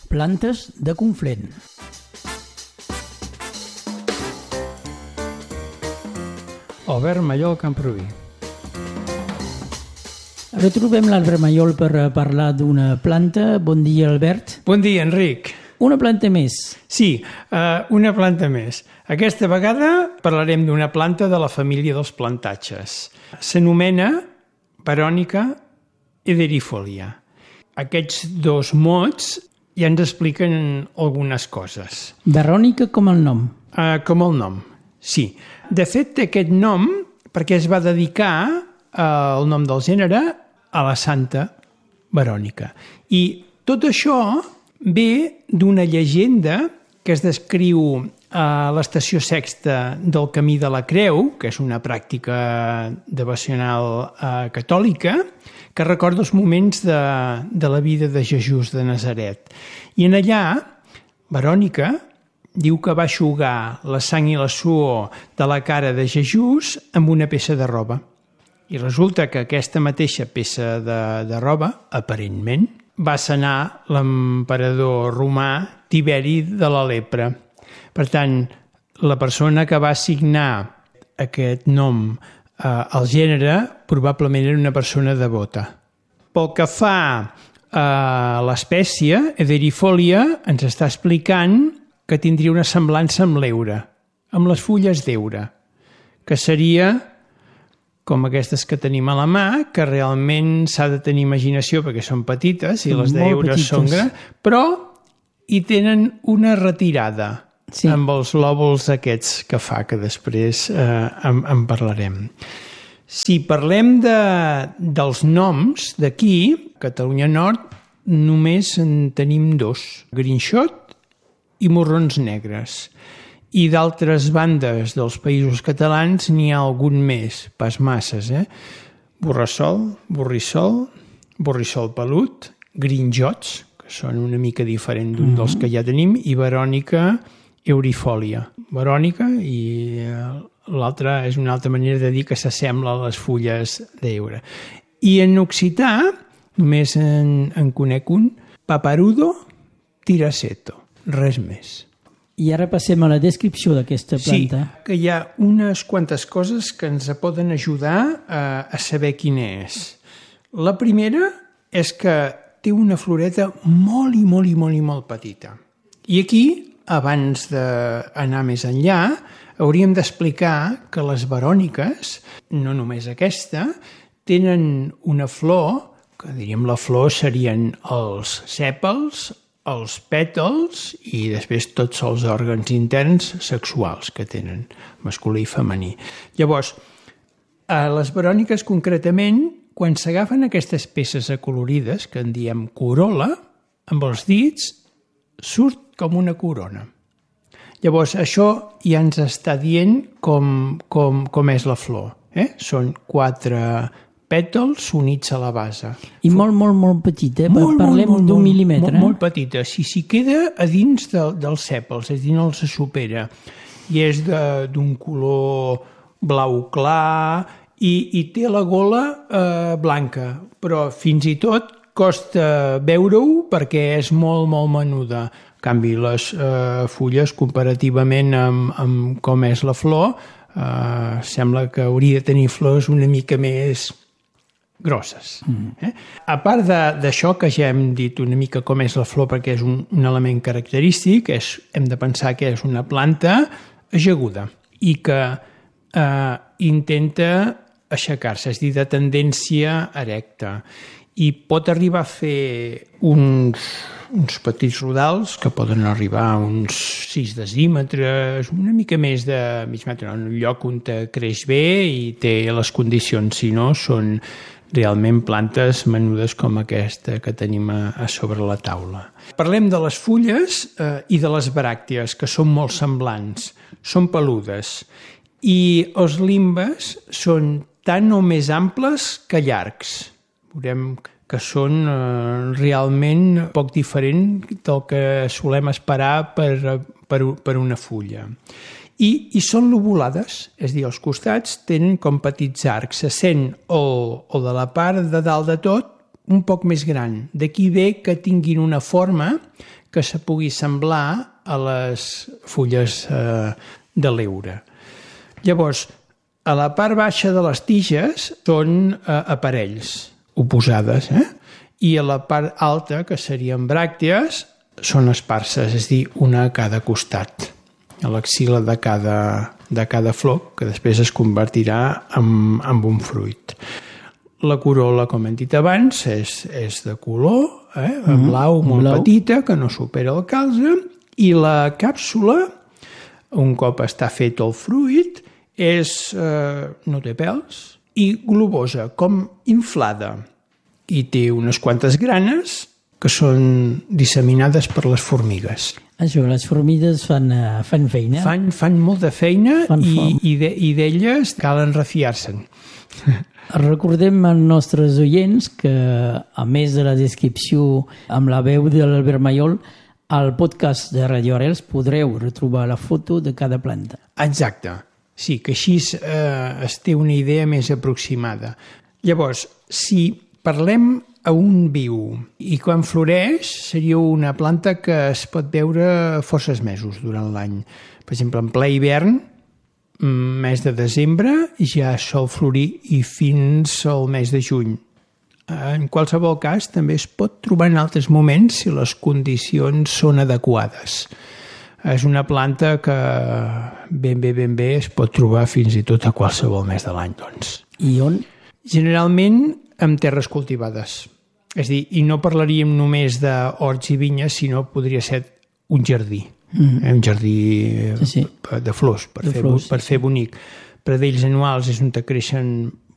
Plantes de Conflent. Albert Mallol, Camproví. Ara trobem l'Albert Mallol per parlar d'una planta. Bon dia, Albert. Bon dia, Enric. Una planta més. Sí, una planta més. Aquesta vegada parlarem d'una planta de la família dels plantatges. S'anomena Verònica ederifolia. Aquests dos mots ja ens expliquen algunes coses. Verònica com el nom. Com el nom, sí. De fet, té aquest nom perquè es va dedicar el nom del gènere a la Santa Verònica. I tot això ve d'una llegenda que es descriu a l'estació sexta del Camí de la Creu, que és una pràctica devocional catòlica, que recorda els moments de la vida de Jesús de Nazaret. I en allà, Verònica diu que va eixugar la sang i la suor de la cara de Jesús amb una peça de roba. I resulta que aquesta mateixa peça de roba, aparentment, va sanar l'emperador romà Tiberi de la lepra. Per tant, la persona que va assignar aquest nom al gènere probablement era una persona devota. Pel que fa a l'espècie, ederifolia ens està explicant que tindria una semblança amb l'heura, amb les fulles d'heura, que seria com aquestes que tenim a la mà, que realment s'ha de tenir imaginació perquè són petites i les d'heura són grans, però hi tenen una retirada amb els lòbuls aquests que fa, que després en parlarem. Si parlem dels noms d'aquí, Catalunya Nord, només en tenim dos, grinxot i morrons negres. I d'altres bandes dels països catalans n'hi ha algun més, pas masses, Borrassol, borrissol, borrissol pelut, grinjots, que són una mica diferent d'un dels que ja tenim, i Verònica eurifolia. Verònica i l'altra és una altra manera de dir que s'assembla a les fulles d'heura. I en occità només en conec un, paparudo tiraceto, res més. I ara passem a la descripció d'aquesta planta. Sí, que hi ha unes quantes coses que ens poden ajudar a saber quina és. La primera és que té una floreta molt petita. I aquí, abans d'anar més enllà, hauríem d'explicar que les veròniques, no només aquesta, tenen una flor, que diríem la flor serien els sèpals, els pètals i després tots els òrgans interns sexuals que tenen, masculí i femení. Llavors, a les veròniques concretament, quan s'agafen aquestes peces acolorides, que en diem corol·la, amb els dits surt com una corona. Llavors, això ja ens està dient com és la flor. Són 4 pètals units a la base. I molt petita, parlem d'un mil·límetre. Molt petita. Si s'hi queda a dins dels sèpals, és a dir, no els supera. I és d'un color blau clar i té la gola blanca, però fins i tot costa veure-ho perquè és molt menuda. En canvi, les fulles, comparativament amb com és la flor, sembla que hauria de tenir flors una mica més grosses. A part d'això, que ja hem dit una mica com és la flor perquè és un element característic, hem de pensar que és una planta ajaguda i que intenta aixecar-se, és a dir, de tendència erecta, i pot arribar a fer uns petits rodals que poden arribar a uns 6 decímetres, una mica més de mig metre, en un lloc on creix bé i té les condicions, si no, són realment plantes menudes com aquesta que tenim a sobre la taula. Parlem de les fulles i de les bràctees, que són molt semblants, són peludes, i els limbes són tan o més amples que llargs. Veurem que són realment poc diferent del que solem esperar per una fulla. I són lobulades, és a dir, els costats tenen com petits arcs, se sent o de la part de dalt de tot un poc més gran. D'aquí ve que tinguin una forma que se pugui semblar a les fulles de l'heura. Llavors, a la part baixa de les tiges són aparells oposades, i a la part alta, que serien bràctees, són esparses, és a dir, una a cada costat, a l'axil·la de cada flor, que després es convertirà en un fruit. La corol·la, com hem dit abans, és de color, blau, molt petita, que no supera el calze, i la càpsula, un cop està fet el fruit, no té pèls i globosa, com inflada, i té unes quantes granes que són disseminades per les formigues. Això, les formigues fan feina. Fan molta feina i d'elles calen refiar-se'n. Recordem als nostres oients que, a més de la descripció amb la veu de l'Albert Maiol, al podcast de Radio Arrels podreu retrobar la foto de cada planta. Exacte. Sí, que així es té una idea més aproximada. Llavors, si parlem a un viu i quan floreix seria una planta que es pot veure forces mesos durant l'any. Per exemple, en ple hivern, mes de desembre, ja sol florir i fins al mes de juny. En qualsevol cas, també es pot trobar en altres moments si les condicions són adequades. És una planta que ben bé es pot trobar fins i tot a qualsevol mes de l'any, doncs. I on? Generalment en terres cultivades. És a dir, i no parlaríem només d'horts i vinyes, sinó podria ser un jardí. Un jardí de flors, per fer bonic. Pradells anuals és on creixen